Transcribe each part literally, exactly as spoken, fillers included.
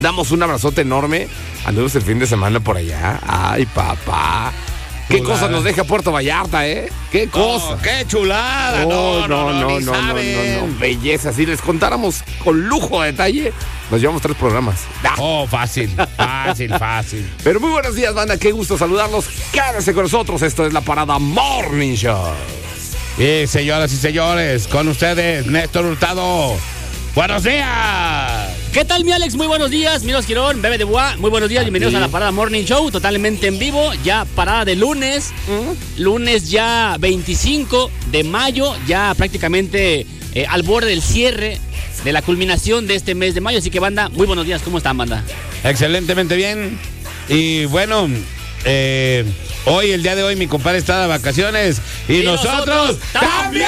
Damos un abrazote enorme. Anduvimos el fin de semana por allá. Ay, papá. Qué chulada. Cosa nos deja Puerto Vallarta, ¿eh? Qué cosa. Oh, qué chulada. Oh, no, no, no, no, no, no, no, no, no. Belleza. Si les contáramos con lujo de detalle, nos llevamos tres programas. Ah. Oh, fácil, fácil, fácil. Pero muy buenos días, banda. Qué gusto saludarlos. Quédense con nosotros. Esto es la Parada Morning Show. Y señoras y señores, con ustedes, Néstor Hurtado. ¡Buenos días! ¿Qué tal, mi Alex? Muy buenos días. Miros Girón, Bebe de Bois. Muy buenos días. Bienvenidos a la Parada Morning Show, totalmente en vivo. Ya parada de lunes. ¿Mm? Lunes ya veinticinco de mayo. Ya prácticamente eh, al borde del cierre de la culminación de este mes de mayo. Así que, banda, muy buenos días. ¿Cómo están, banda? Excelentemente bien. Y bueno, eh, hoy, el día de hoy, mi compadre está de vacaciones. Y, y nosotros, nosotros también.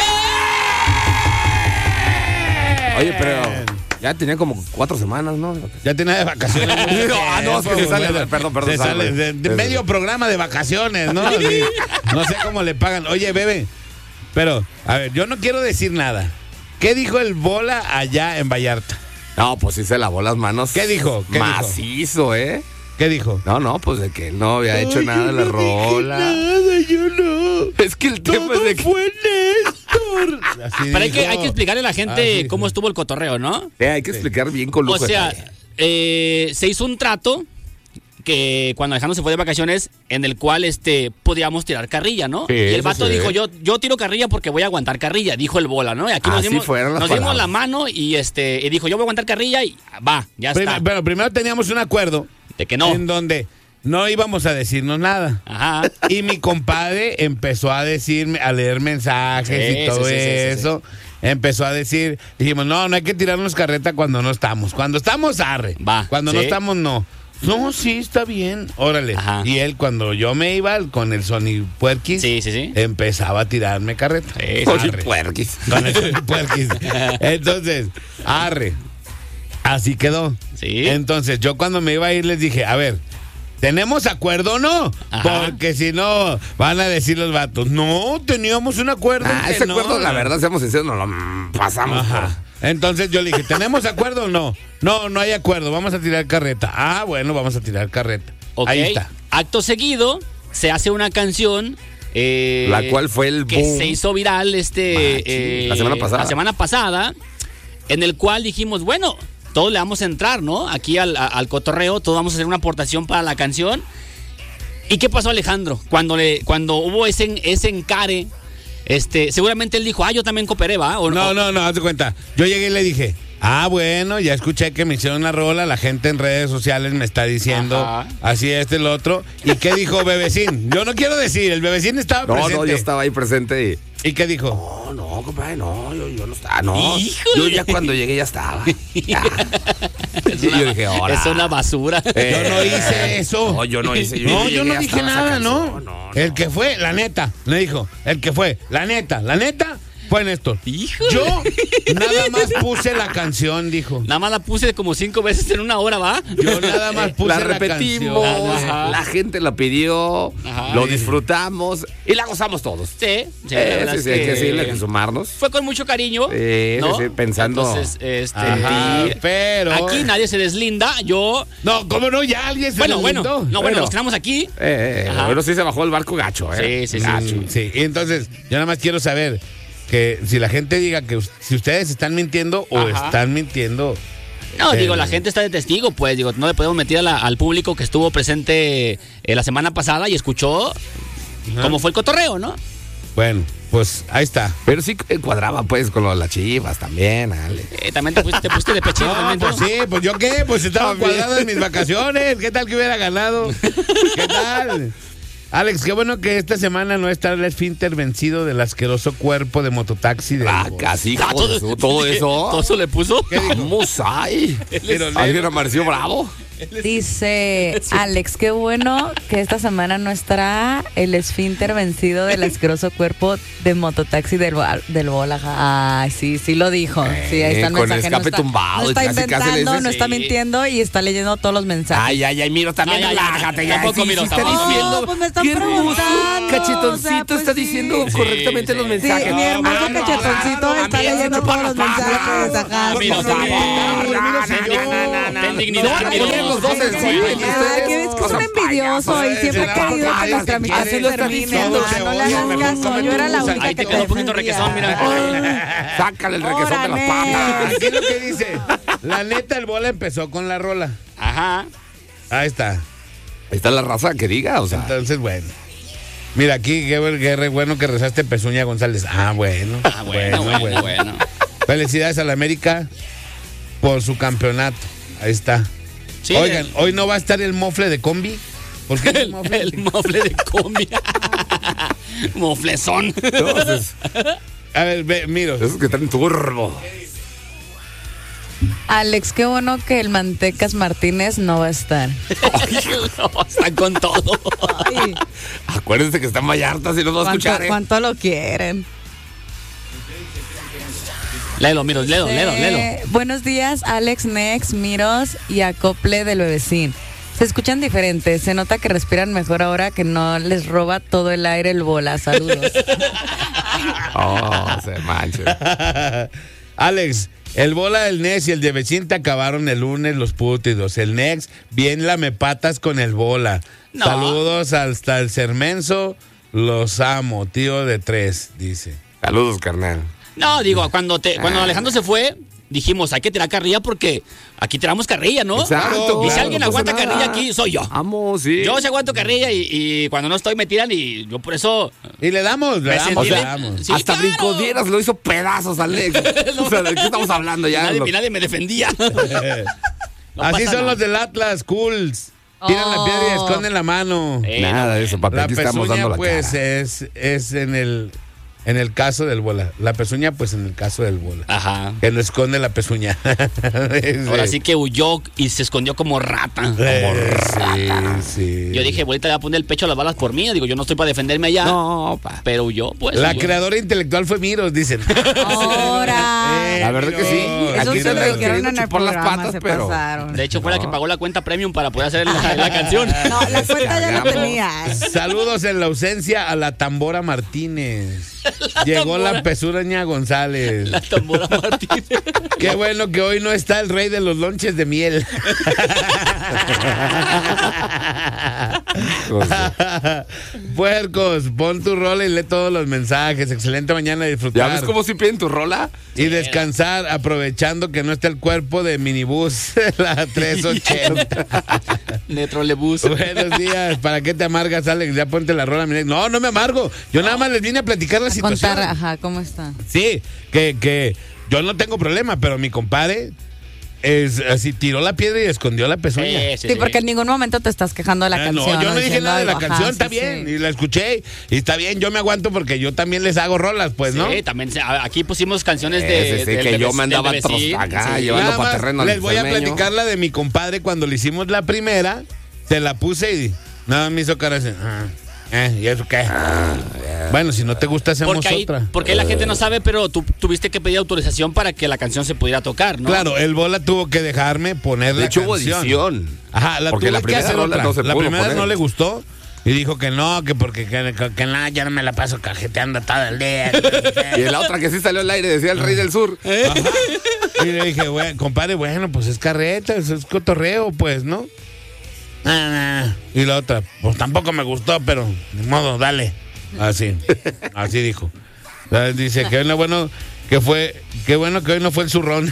Oye, pero ya tenía como cuatro semanas, ¿no? Ya tenía de vacaciones. Ah, no, es que se sale, perdón, perdón. Se sale de, de medio programa de vacaciones, ¿no? Sí, no sé cómo le pagan. Oye, Bebe, pero, a ver, yo no quiero decir nada. ¿Qué dijo el Bola allá en Vallarta? No, pues sí se lavó las manos. ¿Qué dijo? ¿Qué Macizo, dijo? ¿eh? ¿Qué dijo? No, no, pues de que él no había hecho Ay, nada de la no rola. Nada, yo no. Es que el tema Todo es de que fue Néstor. Así Pero hay que, hay que explicarle a la gente ah, sí, cómo sí. estuvo el cotorreo, ¿no? Eh, hay que explicar bien con lujo. O sea, eh, se hizo un trato que cuando Alejandro se fue de vacaciones, en el cual este podíamos tirar carrilla, ¿no? Sí, y el vato sí. dijo, yo, yo tiro carrilla porque voy a aguantar carrilla, dijo el Bola, ¿no? Y aquí nos Así dimos, fueron las nos dimos palabras. la mano y este y dijo, yo voy a aguantar carrilla y va, ya Prim- está. Pero primero teníamos un acuerdo. De que no. En donde no íbamos a decirnos nada. Ajá. Y mi compadre empezó a decirme, a leer mensajes Sí, y todo sí, sí, sí, sí, eso. Empezó a decir, dijimos, no, no hay que tirarnos carreta cuando no estamos. Cuando estamos, arre. Va, Cuando no sí. estamos, no. No, sí, está bien. Órale. Ajá. Y él, cuando yo me iba con el Sony Puerquis, Sí, sí, sí. empezaba a tirarme carreta. Sí, Oye, Arre. puerquis. Con el Sony Puerquis. Entonces, arre. Así quedó. Sí. Entonces, yo cuando me iba a ir les dije, a ver, ¿tenemos acuerdo o no? Ajá. Porque si no, van a decir los vatos, no, teníamos un acuerdo. Ah, que ese no". acuerdo, la verdad, seamos sinceros, nos lo mm, pasamos. Ajá. Entonces yo le dije, ¿tenemos acuerdo o no? No, no hay acuerdo, vamos a tirar carreta. Ah, bueno, vamos a tirar carreta. Ok. Ahí está. Acto seguido, se hace una canción. Eh, La cual fue el que boom. se hizo viral este Machín. eh, La semana pasada. la semana pasada, en el cual dijimos, bueno, todos le vamos a entrar, ¿no? Aquí al, a- al cotorreo, todos vamos a hacer una aportación para la canción. ¿Y qué pasó, Alejandro? Cuando le, cuando hubo ese, ese encare, este, seguramente él dijo, ah, yo también cooperé, ¿va? O, No, o- no, no, haz de cuenta. Yo llegué y le dije, ah, bueno, ya escuché que me hicieron una rola, la gente en redes sociales me está diciendo Ajá. así este, el otro. ¿Y qué dijo Bebecín? Yo no quiero decir, el Bebecín estaba No, presente. no, yo estaba ahí presente y... ¿Y qué dijo? No, no, compadre, no, yo, yo no estaba, no. Híjole. Yo ya cuando llegué ya estaba. Ya. es Y una, yo dije, ahora. es una basura. Eh, Yo no hice eso. No, yo no hice. Yo No, llegué, yo no ya dije estaba esa nada, ¿no? canción, no, no. El que fue, la neta, le dijo, el que fue, la neta, la neta, fue Néstor. Híjole. Yo nada más puse la canción, dijo. Nada más la puse como cinco veces en una hora, ¿va? Yo nada más puse La la, repetimos, canción. Ajá. la gente la pidió, Ajá. lo disfrutamos y la gozamos todos. Sí, sí, la Eh, verdad sí, es sí, hay que que decirle, hay que sumarnos. fue con mucho cariño, Sí, ¿no? sí, sí, pensando Entonces, este, Ajá, y- pero... aquí nadie se deslinda, yo... No, ¿cómo no? Ya alguien se Bueno, bueno, deslindó. no, bueno, nos quedamos aquí. Eh, eh, Ajá. pero sí se bajó el barco gacho, ¿eh? Sí, sí, sí. Gacho. Sí, y entonces, yo nada más quiero saber que si la gente diga que us- si ustedes están mintiendo o Ajá. están mintiendo. No, eh, digo, la gente está de testigo, pues, digo, no le podemos mentir a la- al público que estuvo presente eh, la semana pasada y escuchó Ajá. cómo fue el cotorreo, ¿no? Bueno, pues ahí está. Pero sí eh, cuadraba, pues, con lo de las chivas también, Ale. Eh, también te pusiste, te pusiste de pechito No, también, pues ¿no? sí, pues yo qué, pues estaba También. cuadrado en mis vacaciones. ¿Qué tal que hubiera ganado? ¿Qué tal? Alex, qué bueno que esta semana no está el esfínter vencido del asqueroso cuerpo de mototaxi de Ah, casi, Ah, todo, eso, todo eso. ¿Todo eso le puso? ¿Qué dijo? Vamos ahí. Pero ¿Alguien amaneció bravo? Dice Alex, qué bueno que esta semana no estará el esfínter vencido del asqueroso cuerpo de mototaxi del, Bo- del Bola. Ay, sí, sí lo dijo. Sí, ahí está el con el mensaje. escape no está, tumbado no y está casi, casi le inventando, dices, no está sí. mintiendo y está leyendo todos los mensajes. Ay, ay, ay, Miro, también No, ya, ya, relájate. ya, Ya, tampoco, sí, Miro, sí está tampoco. diciendo. No, pues me está están qué hermoso. preguntando. Cachetoncito o sea, pues está sí. diciendo Sí, correctamente sí. los Sí, mensajes. mi hermoso Ah, no, cachetoncito ah, no, está a mí leyendo se todos chupan los las mensajes. patas. Ajá. Mira, Por favor, mira, no, mira, no, ten no, dignidad, no, ten no, dignidad, no, mira. ponen los dos en Ay, sí, ay, ustedes que es que es un son envidioso y payasos. siempre he la querido que patada, las si tramitaciones quieres, así lo terminen. están No, diciendo. no le hagan Mejor caso. cómete Yo era la un única Ahí que te quedó un poquito defendía. requesón, mira. Sácale el requesón de las Órale. patas. Aquí es lo que dice. La neta, el bola empezó con la rola. Ajá. Ahí está. Ahí está la raza que diga, o sea. Entonces, bueno. Mira, aquí, qué, buen- qué re bueno que rezaste Pezuña González. Ah, bueno. Ah, bueno, bueno, bueno. Felicidades a la América por su campeonato. Ahí está. Sí, Oigan, el- hoy no va a estar el mofle de combi. ¿Por qué el El, mofle? el mofle de combi. Moflezón. Entonces, A ver, ve, miro. esos que traen turbo. Alex, qué bueno que el Mantecas Martínez no va a estar. No, están con todo. Ay, Acuérdense que está en Vallarta, si nos va a ¿cuánto, escuchar, ¿eh? cuánto lo quieren? Léelo, Miros, léelo, léelo, léelo. Eh, buenos días, Alex, Nex, Miros y Acople del Bebecín. Se escuchan diferentes, se nota que respiran mejor ahora que no les roba todo el aire el bola. Saludos. Oh, se mancha. Alex, el bola del Nex y el de vecino te acabaron el lunes los pútidos. El Nex, bien lamepatas con el bola. No. Saludos hasta el Cermenso. Los amo, tío de tres, dice. Saludos, carnal. No, digo, cuando te, cuando Alejandro se fue, dijimos, hay que tirar carrilla porque aquí tiramos carrilla, ¿no? Exacto, Y si claro, alguien no pasa aguanta nada. carrilla aquí, soy yo. Vamos, sí. Yo sí aguanto carrilla y, y cuando no estoy me tiran y yo por eso... Y le damos, le Me damos, sentí le bien- damos. Sí, Hasta claro. Brincodieras lo hizo pedazos, Alex. O sea, ¿de qué estamos hablando ya? Nadie, Lo- y nadie me defendía. No Así pasa son nada. los del Atlas, cools. Tiran la Oh. piedra y esconden la mano. Eh, Nada de eso, papi. La Aquí estamos pezuña, dando la pues, cara. es, es en el en el caso del bola. La pezuña, pues, en el caso del bola. Ajá. Que no esconde la pezuña. Ahora sí que huyó y se escondió como rata. Eh, sí, sí. Yo dije, abuelita, le va a poner el pecho a las balas por mí. Digo, yo no estoy para defenderme allá. No, pa. Pero huyó, pues. La huyó. creadora intelectual fue Miros, dicen. Ahora. Eh, La verdad que sí. Miros, Eso Aquí se te lo andan dijeron queriendo en el chupar las programa, patas, se pero- pasaron. De hecho, fue la que No. pagó la cuenta premium para poder hacer la, la canción. No, la cuenta ya la Cagamos. tenía. Saludos en la ausencia a la Tambora Martínez. Llegó la Pezuña González. La tambora Martínez. Qué bueno que hoy no está el rey de los lonches de miel. Puercos, pon tu rola y lee todos los mensajes. Excelente mañana, disfrutar. ¿Ya ves cómo si piden tu rola? Y descansar, aprovechando que no está el cuerpo de minibús, la trescientos ochenta. Netrolebús. Buenos días, ¿para qué te amargas, Alex? Ya ponte la rola. mira. No, no me amargo. Yo nada más les vine a platicar la situación. Contar, ajá, ¿cómo está? Sí, que, que yo no tengo problema, pero mi compadre es así, tiró la piedra y escondió la pezuña. Sí, sí, Sí, porque en ningún momento te estás quejando de la Ah, canción. no, yo no dije diciendo nada de la algo, ajá, canción, sí, está sí. bien, y la escuché, y está bien, yo me aguanto porque yo también les hago rolas, pues, ¿no? Sí, también se- a- aquí pusimos canciones Eh, de. sí, sí, del que yo bebé- me andaba del bebecín, tros- acá, sí. llevando Nada pa' más terreno al les voy a cermeño. platicar la de mi compadre cuando le hicimos la primera, se la puse y nada me hizo cara así, ah, eh, ¿y eso qué? Bueno, si no te gusta, hacemos Porque ahí, otra. porque ahí la gente no sabe, pero tú tuviste que pedir autorización para que la canción se pudiera tocar, ¿no? Claro, el bola tuvo que dejarme poner De la hecho, hubo canción. edición. Ajá, la Porque tuve la que primera hacer rola otra. no se La pudo primera poner. no le gustó y dijo que no, que porque que, que- que nada, ya no me la paso cajeteando todo el día. Y en la otra que sí salió al aire decía el rey del sur. Ajá. Y le dije, bueno, compadre, bueno, pues es carreta, es, es cotorreo, pues, ¿no? Ah, ah. Y la otra, pues tampoco me gustó, pero de modo, dale. Así, así dijo. ¿Sabes? Dice que no, bueno, que fue, qué bueno que hoy no fue el zurrón.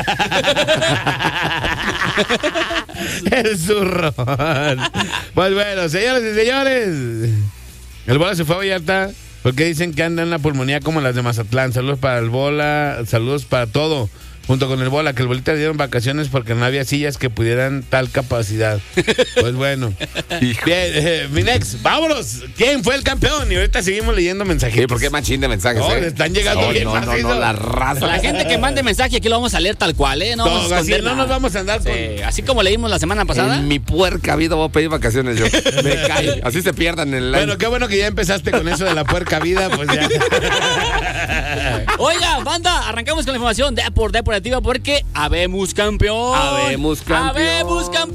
El zurrón. Pues bueno, señoras y señores, el bola se fue a Vallarta porque dicen que anda en la pulmonía como las de Mazatlán. Saludos para el bola, saludos para todo. Junto con el bola, que el bolita le dieron vacaciones porque no había sillas que pudieran tal capacidad. Pues bueno. Bien, eh, mi next, vámonos. ¿Quién fue el campeón? Y ahorita seguimos leyendo mensajes. Sí, porque machín de mensajes. No, ¿eh? le están llegando No, bien no, no, macizo. no, la raza. La gente que mande mensaje aquí lo vamos a leer tal cual, ¿eh? No, vamos a Todo, así esconder no nada. nos vamos a andar con... Sí, así como leímos la semana pasada. En mi puerca vida voy a pedir vacaciones yo. Me cae. Así se pierdan en el año. Bueno, qué bueno que ya empezaste con eso de la puerca vida, pues ya. Oiga, banda, arrancamos con la información de por deportiva porque habemos campeón. Habemos campeón. Habemos campeón.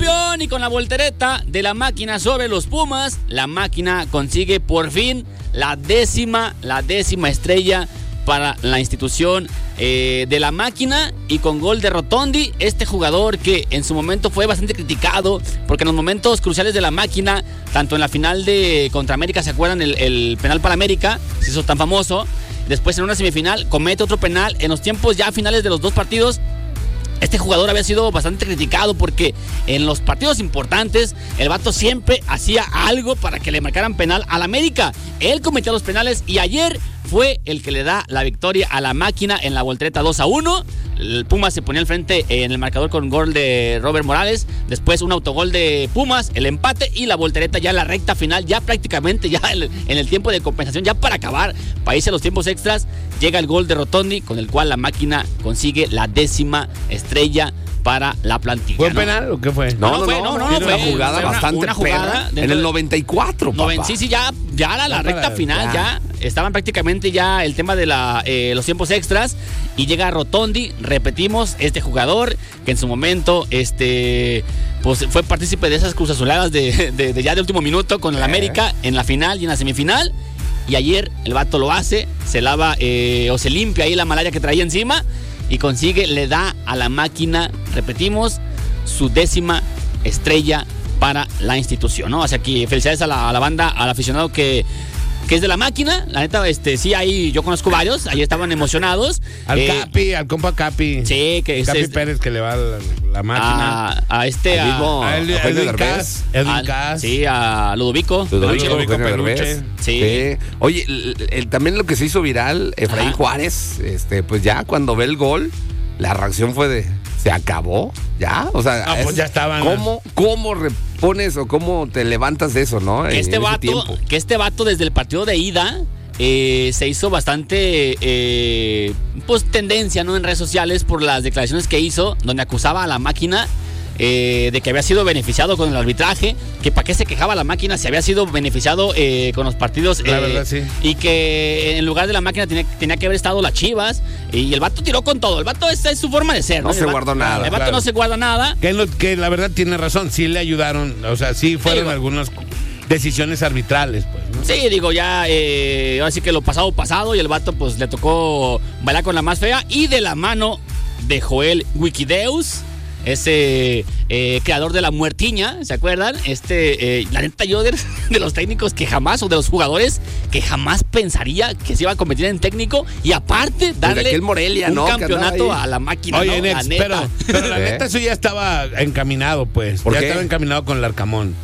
y con la voltereta de la máquina sobre los Pumas, la máquina consigue por fin la décima, la décima estrella para la institución eh, de la máquina, y con gol de Rotondi, este jugador que en su momento fue bastante criticado porque en los momentos cruciales de la máquina, tanto en la final de contra América, ¿se acuerdan? El, el penal para América se hizo tan famoso. Después en una semifinal comete otro penal. En los tiempos ya finales de los dos partidos, este jugador había sido bastante criticado porque en los partidos importantes el vato siempre hacía algo para que le marcaran penal al América. Él cometía los penales y ayer fue el que le da la victoria a la máquina en la voltereta dos a uno. El Pumas se ponía al frente en el marcador con gol de Robert Morales. Después un autogol de Pumas, el empate, y la voltereta ya en la recta final, ya prácticamente ya en el tiempo de compensación, ya para acabar, para irse a los tiempos extras, llega el gol de Rotondi, con el cual la máquina consigue la décima estrella para la plantilla. ¿Fue ¿no? penal o qué fue? No, no, no fue, no, no, no, no, no, fue fue una jugada una- bastante una jugada perra. dentro En el de- noventa y cuatro, papá. Noven- sí, sí, ya, ya la, la Ya recta para- final, ya. ya. Estaban prácticamente ya el tema de la, eh, los tiempos extras, y llega Rotondi, repetimos, este jugador que en su momento este, pues, fue partícipe de esas cruzazuladas de, de, de ya de último minuto con el Eh. América en la final y en la semifinal, y ayer el vato lo hace, se lava eh, o se limpia ahí la malaria que traía encima y consigue, le da a la máquina, repetimos, su décima estrella para la institución, ¿no? O sea, que felicidades a la, a la banda, al aficionado que, que es de la máquina. La neta, este, sí, ahí yo conozco varios, ahí estaban emocionados. Al Eh, Capi, al compa Capi. Sí, que es, Capi es- Pérez, que le va la, la máquina. a, a este, Al a, mismo- A él- a Eugenio Edwin Derbez. Cass. Edwin al- Cass. sí, a Ludovico. Ludovico, Ludovico Eugenio Peluche. Derbez. Sí. Oye, el- el- también lo que se hizo viral, Efraín Ajá. Juárez, este, pues ya cuando ve el gol, la reacción fue de, ¿se acabó? ¿Ya? O sea, Ah, pues es- ya estaban. ¿Cómo, cómo repones o cómo te levantas de eso, no? Que En este ese vato, tiempo. que este vato desde el partido de ida eh, se hizo bastante eh, pues tendencia, ¿no? En redes sociales por las declaraciones que hizo, donde acusaba a la máquina eh, de que había sido beneficiado con el arbitraje, que para qué se quejaba la máquina si había sido beneficiado eh, con los partidos, La eh, verdad, sí. y que en lugar de la máquina tenía, tenía que haber estado las Chivas, y el vato tiró con todo. El vato, esa es su forma de ser, ¿no? No El se vato- guardó nada, El vato claro. no se guarda nada. Que, lo- que la verdad tiene razón, sí le ayudaron, o sea, sí fueron Sí, algunas decisiones arbitrales, pues, ¿no? Sí, digo, ya, eh, ahora sí que lo pasado, pasado, y el vato, pues, le tocó bailar con la más fea, y de la mano de Joel Wikideus, ese eh, creador de la muertiña, ¿se acuerdan? Este, eh, la neta, yo de, de los técnicos que jamás, o de los jugadores que jamás pensaría que se iba a convertir en técnico, y aparte darle aquel Morelia, un ¿no? Que andaba campeonato ahí. a la máquina, Oye, ¿no? La Nex, neta. pero, pero la ¿Eh? neta eso ya estaba encaminado, pues. ¿Por ya qué? estaba encaminado con el Arcamón.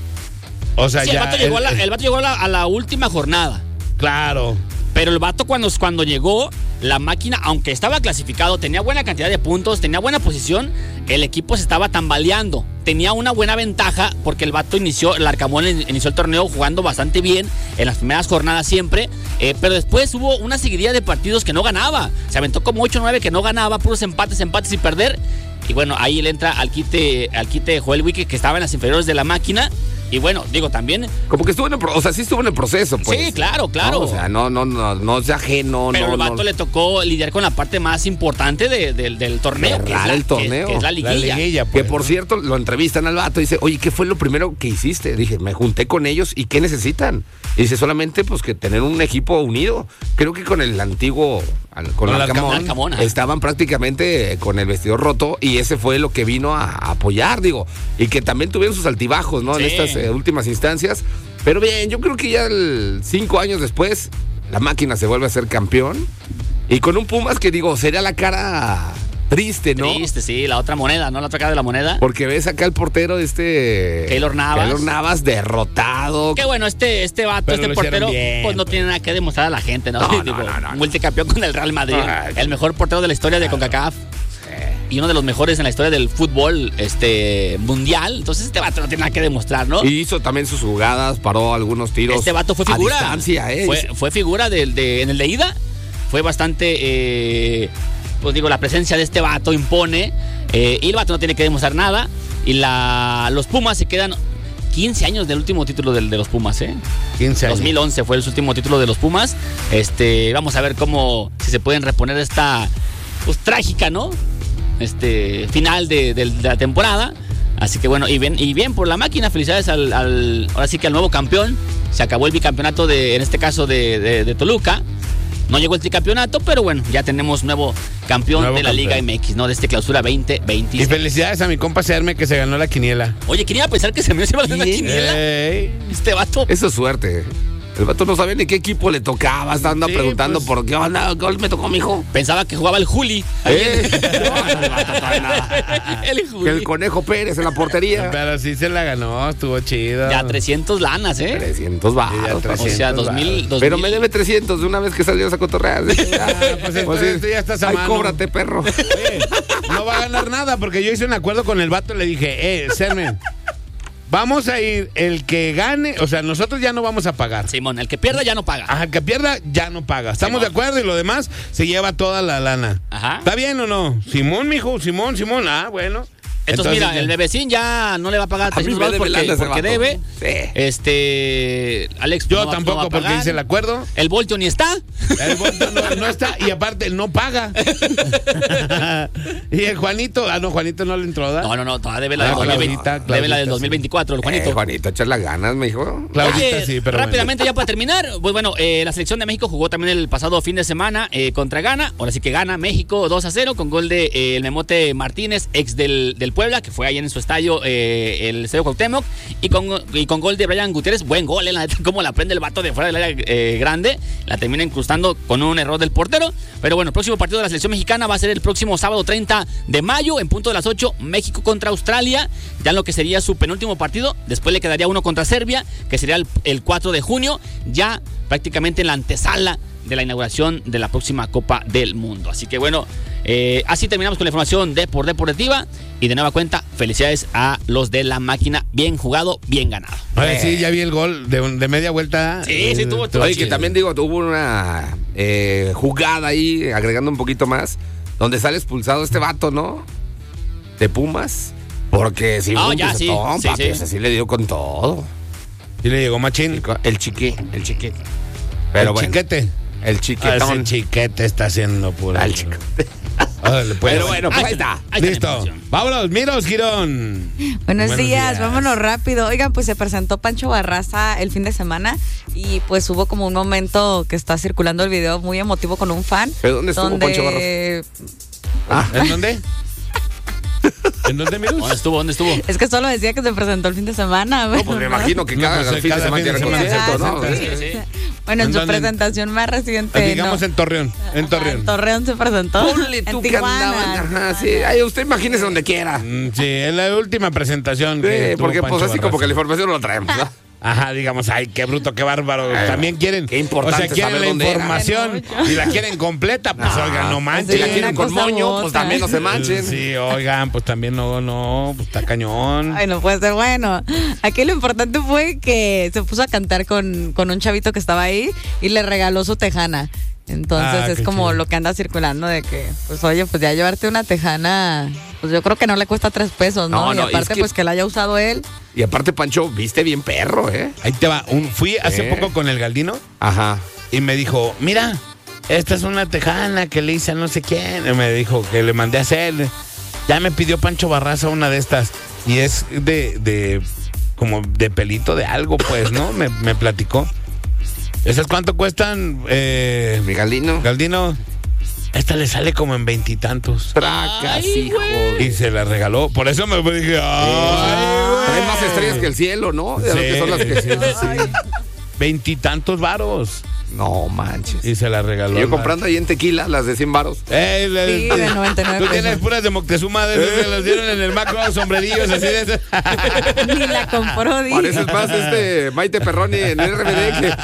O sea, Sí, el ya. vato llegó, a la, el- el vato llegó a la- a la última jornada. Claro. Pero el vato cuando, cuando llegó, la máquina, aunque estaba clasificado, tenía buena cantidad de puntos, tenía buena posición, el equipo se estaba tambaleando. Tenía una buena ventaja porque el vato inició, el Arcamón inició el torneo jugando bastante bien en las primeras jornadas siempre, eh, pero después hubo una seguidilla de partidos que no ganaba. Se aventó como ocho o nueve que no ganaba, puros empates, empates y perder. Y bueno, ahí él entra al quite, al quite de Joel Wiki, que estaba en las inferiores de la máquina. Y bueno, digo, también. Como que estuvo en el, pro- o sea, sí estuvo en el proceso, pues. Sí, claro, claro. No, o sea, no, no, no, no sea ajeno, Pero no, el vato no. le tocó lidiar con la parte más importante de- de- del torneo. que es Cerrar la- el que- torneo. Que, es la La liguilla. liguilla, Que pues. por cierto, lo entrevistan al vato y dice, oye, ¿qué fue lo primero que hiciste? Dije, me junté con ellos y ¿qué necesitan? Y dice, solamente pues que tener un equipo unido. Creo que con el antiguo, al- con, Con el el Arcamón, Arcamón, ajá. estaban prácticamente con el vestidor roto y ese fue lo que vino a, a apoyar, digo. Y que también tuvieron sus altibajos, ¿no? Sí. En estas eh, últimas instancias. Pero bien, yo creo que ya el, cinco años después, la máquina se vuelve a ser campeón. Y con un Pumas que digo, sería la cara triste, ¿no? Triste, sí, la otra moneda, ¿no? La otra cara de la moneda. Porque ves acá el portero de este. Keylor Navas. Keylor Navas derrotado. Que bueno, este, este vato, Pero este lo hicieron portero, bien, pues no pues. tiene nada que demostrar a la gente, ¿no? No, no, Digo, no, no, no. multicampeón con el Real Madrid, Ay, el mejor portero de la historia de CONCACAF. Y uno de los mejores en la historia del fútbol este mundial. Entonces este vato no tiene nada que demostrar, ¿no? Y hizo también sus jugadas, paró algunos tiros. Este vato fue figura. A distancia, ¿eh? Fue, fue figura del, de, en el de ida. Fue bastante, eh, pues digo, la presencia de este vato impone. Eh, y el vato no tiene que demostrar nada. Y la, los Pumas se quedan quince años del último título del, de los Pumas, ¿eh? quince años. dos mil once fue el último título de los Pumas. Este, vamos a ver cómo, si se pueden reponer de esta, pues trágica, ¿no? Este, final de, de- de la temporada. Así que bueno, y bien, y bien por la máquina, felicidades al, al, ahora sí que al nuevo campeón. Se acabó el bicampeonato de, en este caso de, de, de Toluca. No llegó el tricampeonato, pero bueno, ya tenemos nuevo campeón nuevo de la campeón. Liga M X, ¿no? De este clausura veinte veintiséis. Y felicidades a mi compa Serme que se ganó la quiniela. Oye, quería pensar que se me iba a ganar la quiniela. Ey. Este vato. Eso es suerte. El vato no sabía ni qué equipo le tocaba, estaba sí, preguntando pues, por qué onda, ¿qué me tocó, mijo? Pensaba que jugaba el Juli. ¿Eh? No, el vato todavía nada. El Juli. Que el Conejo Pérez en la portería. Pero sí se la ganó, estuvo chido. Ya trescientos lanas, ¿eh? trescientos baros. O sea, dos mil. Pero me debe trescientos de una vez que salió a cotorrear. Ah, pues entonces pues, ya estás a ay, mano. Cóbrate, perro. Oye, no va a ganar nada porque yo hice un acuerdo con el vato y le dije, eh, Serme, vamos a ir, el que gane, o sea, nosotros ya no vamos a pagar. Simón, el que pierda ya no paga. Ajá, el que pierda ya no paga. Estamos Simón. de acuerdo y lo demás se lleva toda la lana. Ajá. ¿Está bien o no? Simón, mijo, Simón, Simón. Ah, bueno. Entonces, Entonces mira, ya. el bebecín ya no le va a pagar trescientos baros porque, porque debe. Sí. Este, Alex. Yo no, tampoco no porque hice el acuerdo. El Voltio ni está. El Voltio no, no está y aparte no paga. Y el Juanito, ah, no, Juanito no le entró, ¿da? No, no, no, todavía debe la, ah, del, Claudita, Claudita, debe la del dos mil veinticuatro, el Juanito. Eh, Juanito, echar las ganas, me dijo. Claudita, Oye, sí, pero rápidamente bueno. ya para terminar, pues bueno, eh, la selección de México jugó también el pasado fin de semana eh, contra Ghana. Ahora sí que gana México dos a cero con gol de eh, el Memote Martínez, ex del, del Puebla, que fue ahí en su estadio, eh, el Estadio Cuauhtémoc, y con, y con gol de Brian Gutiérrez. Buen gol, eh, la neta, como la prende el vato de fuera del área eh, grande, la termina incrustando con un error del portero. Pero bueno, el próximo partido de la selección mexicana va a ser el próximo sábado treinta de mayo, en punto de las ocho, México contra Australia, ya en lo que sería su penúltimo partido. Después le quedaría uno contra Serbia, que sería el, el cuatro de junio, ya prácticamente en la antesala de la inauguración de la próxima Copa del Mundo. Así que bueno, eh, así terminamos con la información de por Deportiva. Y de nueva cuenta, felicidades a los de la máquina. Bien jugado, bien ganado. Oye, eh. sí, ya vi el gol de, de media vuelta. Sí, eh, sí, tuvo. Oye, que también digo, tuvo una eh, jugada ahí, agregando un poquito más, donde sale expulsado este vato, ¿no? De Pumas. Porque si oh, ya, sí, toma, sí, papi, sí. así le dio con todo. Y le llegó machín. El chiqui, el chiquete. Pero el bueno, chiquete. El chiquetón. Ese chiquete está haciendo pura. El chiquete. Órale, pues. Pero bueno, pues ahí está. Ahí está. Listo. Vámonos, Miros Girón. Buenos, Buenos días, días, vámonos rápido. Oigan, pues se presentó Pancho Barraza el fin de semana y pues hubo como un momento que está circulando el video muy emotivo con un fan. ¿Pero dónde estuvo donde... Pancho Barraza? Ah, ¿en dónde? ¿En dónde, Miros? ¿Dónde estuvo? ¿Dónde estuvo? Es que solo decía que se presentó el fin de semana. No, pues me imagino que cada, no, pues, fin, cada de semana tiene concierto, ¿no? Sí, sí. Bueno, en su presentación más reciente. Digamos no. en Torreón. En Torreón. En Torreón se presentó. Ponle tú en Tijuana. Ajá, sí. Ay, usted imagínese donde quiera. Mm, sí, en la última presentación. Sí, que porque tuvo pues así Barraza. Como que la información no la traemos, ¿no? Ajá, digamos, ay, qué bruto, qué bárbaro. Ay, también quieren, qué importante, o sea, quieren la información y la quieren completa, pues no, oigan, no manchen. Si la quieren con moño, otra. Pues también no se manchen. Sí, oigan, pues también no, no, pues está cañón. Ay, no puede ser bueno. Aquí lo importante fue que se puso a cantar con, con un chavito que estaba ahí y le regaló su tejana. Entonces ah, es como chido. Lo que anda circulando de que, pues oye, pues ya llevarte una tejana, pues yo creo que no le cuesta tres pesos, ¿no? no, no y aparte, es que, pues que la haya usado él. Y aparte, Pancho, viste bien perro, ¿eh? Ahí te va. Un, fui hace ¿Eh? poco con el Galdino. Ajá. Y me dijo, mira, esta es una tejana que le hice a no sé quién. Y me dijo que le mandé a hacer. Ya me pidió Pancho Barraza una de estas. Y es de, de como de pelito de algo, pues, ¿no? me, me platicó. ¿Esas cuánto cuestan? Eh, Mi Galdino. Galdino. Esta le sale como en veintitantos. Tracas, hijo. Y se la regaló. Por eso me dije, ay, trae más estrellas que el cielo, ¿no? De sí, que son las que sí, sí. Veintitantos varos. No manches. Y se la regaló. Y yo comprando ahí en Tequila las de cien varos. Eh, la, sí, de noventa y nueve Tú tienes puras de Moctezuma de esos que las dieron en el macro, sombrerillos así de esas. Ni la compró, dije. Pareces más este Maite Perroni en R B D que...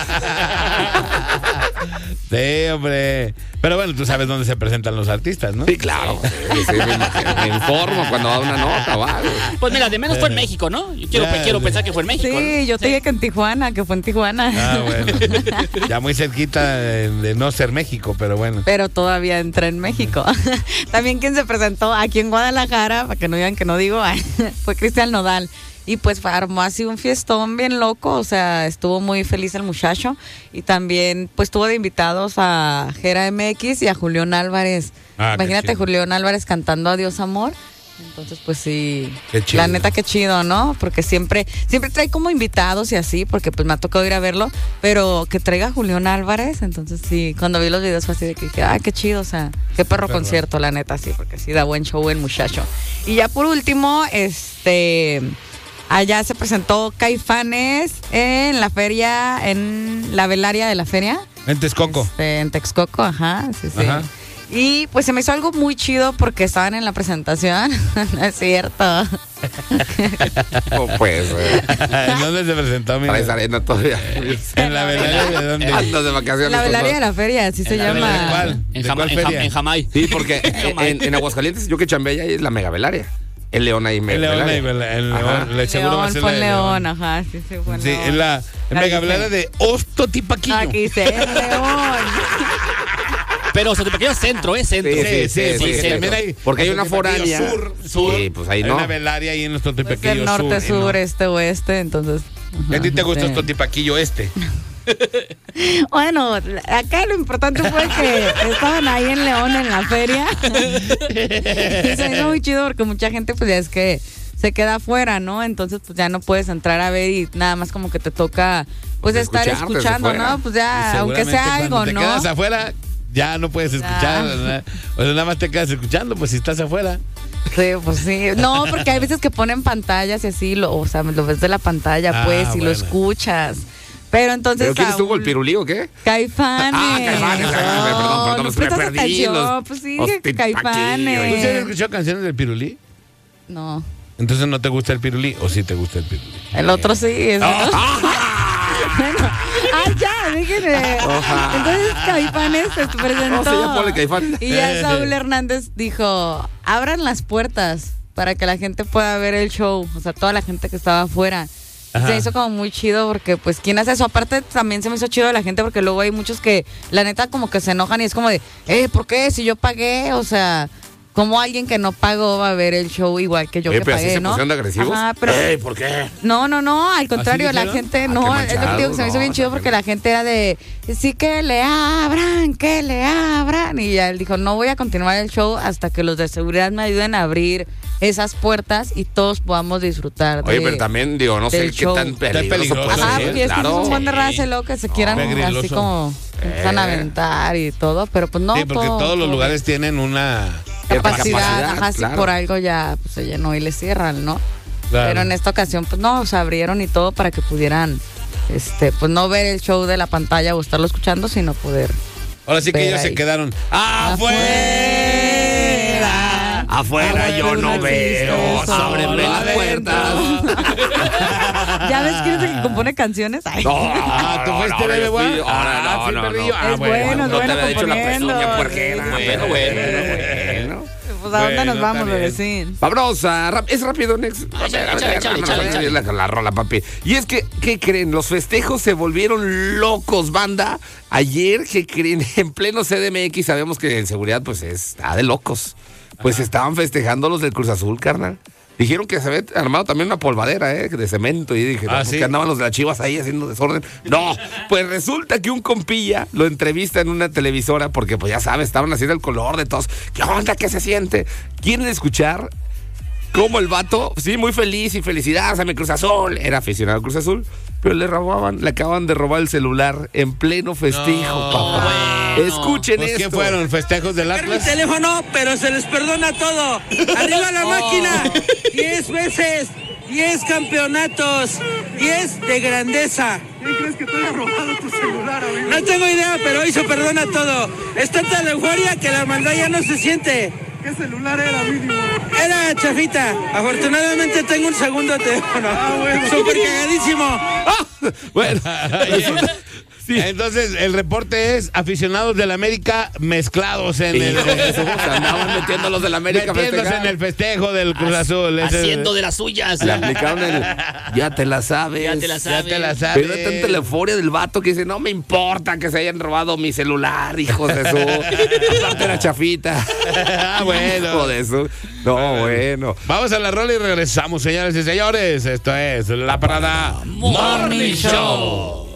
Sí, hombre. Pero bueno, tú sabes dónde se presentan los artistas, ¿no? Sí, claro. Sí, sí, me, imagino, me informo cuando da una nota, ¿vale? Pues mira, de menos fue en México, ¿no? Yo quiero, ya, quiero pensar que fue en México. Sí, ¿no? yo te sí. dije que en Tijuana, que fue en Tijuana. Ah, bueno. Ya muy cerquita de, de no ser México, pero bueno. Pero todavía entra en México. También quien se presentó aquí en Guadalajara, para que no digan que no digo, fue Cristian Nodal. Y pues armó así un fiestón bien loco, o sea, estuvo muy feliz el muchacho. Y también pues tuvo de invitados a Jera M X y a Julián Álvarez. Ah, imagínate Julián Álvarez cantando Adiós Amor. Entonces, pues sí, Qué chido. la neta, qué chido, ¿no? Porque siempre, siempre trae como invitados y así, porque pues me ha tocado ir a verlo, pero que traiga a Julián Álvarez, entonces sí, cuando vi los videos fue así de que, que ah, qué chido, o sea, qué perro, perro. concierto, la neta, sí, porque sí da buen show el muchacho. Y ya por último, este, allá se presentó Caifanes en la feria, en la velaria de la feria. En Texcoco. Este, en Texcoco, ajá, sí, sí. Ajá. Y pues se me hizo algo muy chido porque estaban en la presentación. No es cierto. Oh, pues, eh, ¿En dónde se presentó, amigo? traes arena todavía. En la velaria de dónde. Andas de vacaciones. La con velaria de todo. la feria, así se la velaria de llama. cuál? En, ¿De Jama- cuál en, Jam- feria? en Jamay. Sí, porque en, en Aguascalientes, yo que chambeé ahí es la mega velaria. El León ahí mega El León, velaria. el León, el Ajá. León, el seguro va a León, ser fue la en de León, ajá, sí, sí, fue en Sí, León. en la en La mega dije. velaria de Ostotipaquillo. Aquí dice en León. Pero o sea, te pequeño centro, ¿eh? Centro. Sí, Sí, sí, sí, porque sí, también sí. hay. Porque hay una Ostotipaquillo foránea. Sur, sur. Sí, pues ahí Hay no. una velaria ahí en Puede Ostotipaquillo ser norte, Sur. sur, ¿no? este, oeste, entonces. ¿Y a ti te gusta Sí. Ostotipaquillo Este? Bueno, acá lo importante fue que estaban ahí en León en la feria. Y se hizo muy chido porque mucha gente pues ya es que se queda afuera, ¿no? Entonces pues ya no puedes entrar a ver y nada más como que te toca pues Pues estar escuchar desde escuchando, fuera. ¿no? Pues Y ya, aunque seguramente sea cuando algo, te ¿no? quedas afuera, ya no puedes escuchar. ¿verdad? O sea, nada más te quedas escuchando, pues si estás afuera. Sí, pues sí. No, porque hay veces que ponen pantallas y así, lo, o sea, lo ves de la pantalla, Ah, pues, y bueno. lo escuchas. Pero entonces. ¿Pero quién estuvo, Saúl- el pirulí o qué? Caifanes. Ah, Caifanes, Caifanes, perdón, perdón, no pues me prestas perdí, atención. los Pues sí, hostipaquillos. Caifanes. ¿Tú sí has escuchado canciones del Pirulí? No. Entonces no te gusta el Pirulí o sí te gusta el Pirulí. El otro sí. Es, bueno, ah, ya, déjenme. Oja. Entonces Caifanes se presentó. No, sí, ya ponle Caifán. Y ya Saúl Hernández dijo: abran las puertas para que la gente pueda ver el show. O sea, toda la gente que estaba afuera. Ajá. Se hizo como muy chido porque, pues, ¿quién hace eso? Aparte, también se me hizo chido de la gente porque luego hay muchos que, la neta, como que se enojan y es como de, eh, ¿por qué? Si yo pagué, o sea, como alguien que no pagó va a ver el show igual que yo Oye, que pero así pagué, se ¿no? pusieron de agresivos. Ajá, pero... Ey, ¿por qué? No, no, no, al contrario, la dijeron? gente, Ah, no, qué es lo que digo, que se me hizo bien manchado, chido no, porque también. la gente era de, sí que le abran, que le abran, y ya él dijo, no voy a continuar el show hasta que los de seguridad me ayuden a abrir esas puertas y todos podamos disfrutar de... Oye, pero también, digo, no sé del qué show. tan peligroso, peligroso, puede Ajá, ser. porque es que es claro. un buen de raza luego que se quieran peligroso. así como empiezan a Eh. aventar y todo, pero pues no, Sí, porque todo- todos los todo lugares tienen una Cierta capacidad, capacidad, ajá, si claro. por algo ya pues, se llenó y le cierran, ¿no? Claro. Pero en esta ocasión, pues no, se abrieron y todo para que pudieran, este, pues no ver el show de la pantalla o estarlo escuchando, sino poder. Ahora sí que Ver ellos se ahí. quedaron afuera. Afuera yo no veo, existe ábreme solo las puertas. ¿Ya ves quién es el que compone canciones? Ay. No, Ah, ¿tú no, fuiste no, Bebe yo Guá? fui- Ahora Ah, no, sí, no, no. perrillo. Ah, Es bueno, es No te bueno había dicho la componiendo. pezuña puerquera, Sí, pero sí. bueno, bueno. Pues a dónde Bueno, nos vamos, está bien. bebecín. Vámonos, a rap- es rápido, Nex. Ah, échale, échale, échale, échale, échale. La, la rola, papi. Y es que, ¿qué creen? Los festejos se volvieron locos, banda. Ayer, ¿qué creen? En pleno C D M X, sabemos que en seguridad, pues, está de locos. Pues estaban festejando los del Cruz Azul, carnal. Dijeron que se había armado también una polvadera, ¿eh? De cemento. Y dije, Ah, no, ¿sí? que andaban los de las Chivas ahí haciendo desorden. No, pues resulta que un compilla lo entrevista en una televisora porque, pues ya sabes, estaban haciendo el color de todos. ¿Qué onda? ¿Qué se siente? ¿Quieren escuchar cómo el vato, sí, muy feliz y felicidades a mi Cruz Azul? Era aficionado al Cruz Azul, pero le robaban, le acaban de robar el celular en pleno festejo, No, papá. bueno. Escuchen Pues, esto. ¿qué fueron? ¿Festejos del Mi Atlas? teléfono, pero se les perdona todo. Arriba la máquina. Diez veces, diez campeonatos, diez de grandeza. ¿Quién crees que te haya robado tu celular, amigo? No tengo idea, pero hoy se perdona todo. Es tanta la euforia que la maldad ya no se siente. ¿Qué celular era, mínimo? Era chafita. Afortunadamente tengo un segundo teléfono. Ah, bueno. Súper cagadísimo. Ah, bueno, resulta- sí. Entonces, el reporte es aficionados del América mezclados en el... Hijo de su, se andaban metiendo los de la América a metiéndose festejar. en el festejo del Cruz Azul. Ese- Haciendo de las suyas. Le aplicaron el ya te la sabes. Ya te la Ya sabes. te la sabes. Pero era tanta la euforia del vato que dice, no me importa que se hayan robado mi celular, hijos de su. Aparte era chafita. Ah, bueno. Hijo de su. No, bueno. Vamos a la rola y regresamos, señores y señores. Esto es La Parada Morning Show.